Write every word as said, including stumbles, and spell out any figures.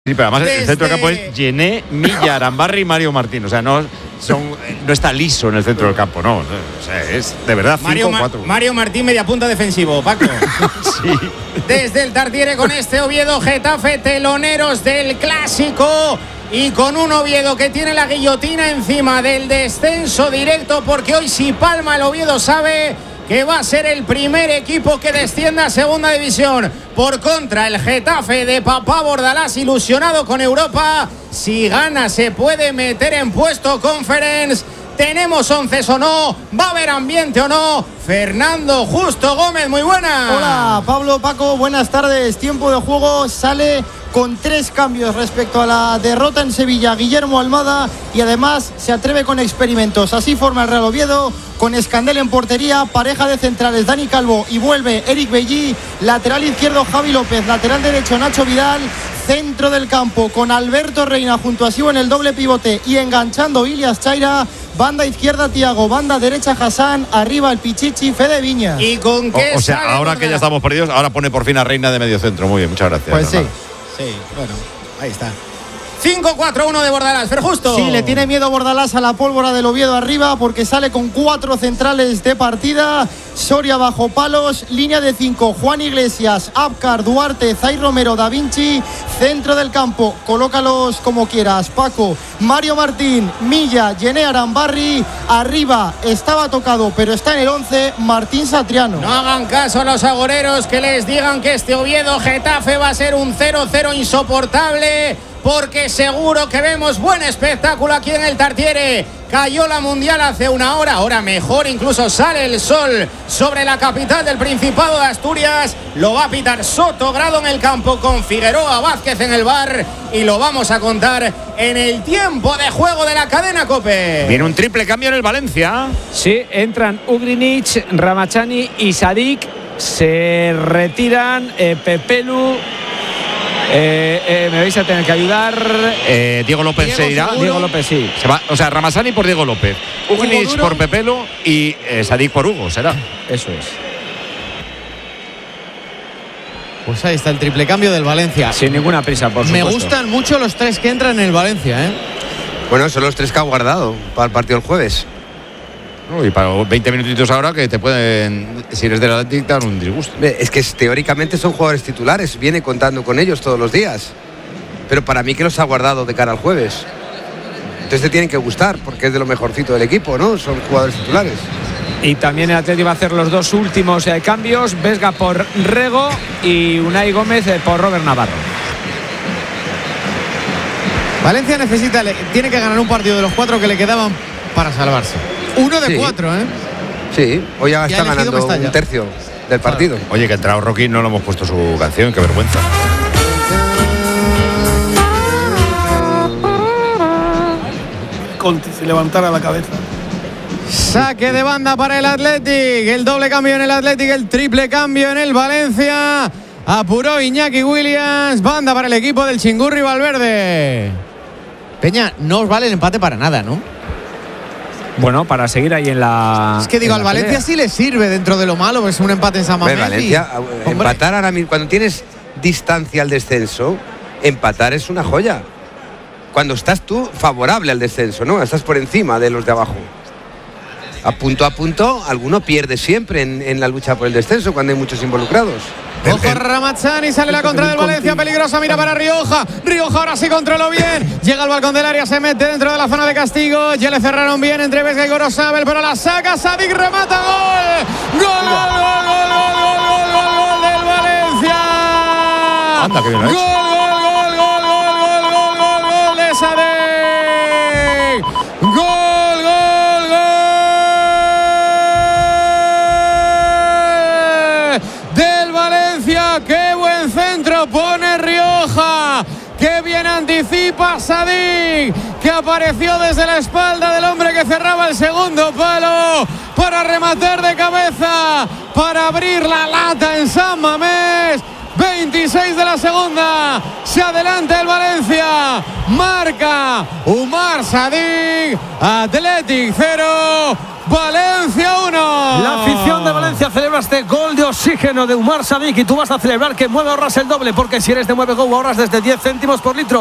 Sí, pero además Desde... el centro del campo es Gené, Milla, Arambarri y Mario Martín. O sea, no, son, no está liso en el centro del campo, no. O sea, es de verdad Mario, cinco cuatro. Ma- Mario Martín, media punta defensivo, Paco. Sí. Desde el Tartiere con este Oviedo Getafe, teloneros del clásico. Y con un Oviedo que tiene la guillotina encima del descenso directo, porque hoy si palma el Oviedo sabe que va a ser el primer equipo que descienda a segunda división. Por contra, el Getafe de Papá Bordalás, ilusionado con Europa, si gana se puede meter en puesto Conference. ¿Tenemos once o no? ¿Va a haber ambiente o no? Fernando Justo Gómez, muy buena. Hola, Pablo, Paco, buenas tardes. Tiempo de juego sale con tres cambios respecto a la derrota en Sevilla. Guillermo Almada, y además se atreve con experimentos. Así forma el Real Oviedo, con Escandel en portería, pareja de centrales Dani Calvo y vuelve Eric Bellí, lateral izquierdo Javi López, lateral derecho Nacho Vidal, centro del campo con Alberto Reina junto a Sivo en el doble pivote y enganchando Ilias Chaira, banda izquierda Tiago, banda derecha Hassan, arriba el Pichichi Fede Viñas. ¿Y con qué O, o sea, ahora que ya estamos perdidos, ahora pone por fin a Reina de medio centro. Muy bien, muchas gracias. Pues sí. Sí, bueno, ahí está. cinco cuatro uno de Bordalás, Fer Justo. Sí, le tiene miedo Bordalás a la pólvora del Oviedo arriba porque sale con cuatro centrales de partida. Soria bajo palos, línea de cinco, Juan Iglesias, Abkar, Duarte, Zay Romero, Da Vinci, centro del campo, colócalos como quieras, Paco, Mario Martín, Milla, Gené Arambarri, arriba estaba tocado pero está en el once, Martín Satriano. No hagan caso a los agoreros que les digan que este Oviedo Getafe va a ser un cero cero insoportable, porque seguro que vemos buen espectáculo aquí en el Tartiere. Cayó la Mundial hace una hora, ahora mejor, incluso sale el sol sobre la capital del Principado de Asturias. Lo va a pitar Soto Grado en el campo con Figueroa Vázquez en el bar, y lo vamos a contar en el tiempo de juego de la cadena COPE. Viene un triple cambio en el Valencia. Sí, entran Ugrinic, Ramachani y Sadik. Se retiran eh, Pepelu. Eh, eh, me vais a tener que ayudar. Eh, Diego López Diego se irá. seguro. Diego López, sí. Se va, o sea, Ramasani por Diego López, Ugrinic por Pepelo y eh, Sadik por Hugo, será. Eso es. Pues ahí está el triple cambio del Valencia. Sin ninguna prisa, por Me supuesto. gustan mucho los tres que entran en el Valencia, ¿eh? Bueno, son los tres que ha guardado para el partido el jueves. No, y para veinte minutitos ahora que te pueden, si eres del Atlético, dar un disgusto. Es que teóricamente son jugadores titulares, viene contando con ellos todos los días. Pero para mí que los ha guardado de cara al jueves. Entonces te tienen que gustar, porque es de lo mejorcito del equipo, ¿no? Son jugadores titulares. Y también el Atlético va a hacer los dos últimos eh, cambios. Vesga por Rego y Unai Gómez eh, por Robert Navarro. Valencia necesita, tiene que ganar un partido de los cuatro que le quedaban para salvarse. Uno de Sí. cuatro, ¿eh? Sí, hoy ya Y ha está elegido ganando Mestalla. un tercio del partido. Oye, que ha entrado Rocky, no le hemos puesto su canción, qué vergüenza. Conti, si levantara la cabeza. Saque de banda para el Athletic. El doble cambio en el Athletic, el triple cambio en el Valencia. Apuró Iñaki Williams. Banda para el equipo del Chingurri Valverde. Peña, no os vale el empate para nada, ¿no? Bueno, para seguir ahí en la. Es que digo, en al la Valencia pelea. sí le sirve dentro de lo malo, es un empate en San Hombre, Mamés. Valencia, y, empatar ahora mismo, cuando tienes distancia al descenso, empatar es una joya. Cuando estás tú favorable al descenso, ¿no? Estás por encima de los de abajo. A punto a punto, alguno pierde siempre en, en la lucha por el descenso cuando hay muchos involucrados. Ojo Ramazzani, sale la contra del Valencia, peligrosa, mira para Rioja. Rioja ahora sí controló bien. Llega al balcón del área, se mete dentro de la zona de castigo. Ya le cerraron bien entre Vesga y Gorosabel, pero la saca Sadik, remata, gol. Gol, gol, gol, gol, gol, gol, gol, gol del Valencia. Anda, que bien lo ha Gol, hecho. gol, gol, gol, gol, gol, gol, gol, gol de Sadik. Gol, gol, gol del Valencia. Qué buen centro pone Rioja. Qué bien anticipa Sadik, que apareció desde la espalda del hombre que cerraba el segundo palo para rematar de cabeza, para abrir la lata en San Mamés. veintiséis de la segunda, se adelanta el Valencia, marca Umar Sadik. Athletic cero, Valencia uno. La afición de Valencia celebra este gol de oxígeno de Umar Sadik y tú vas a celebrar que Mueve ahorras el doble, porque si eres de Mueve Go ahorras desde diez céntimos por litro.